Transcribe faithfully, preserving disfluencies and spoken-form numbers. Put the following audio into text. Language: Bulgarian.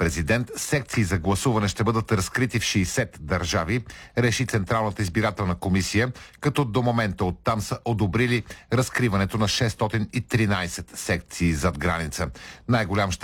президент. Секции за гласуване ще бъдат разкрити в шейсет държави, реши Централната избирателна комисия, като до момента оттам са одобрили разкриването на шестстотин и тринайсет секции зад граница. Най-голям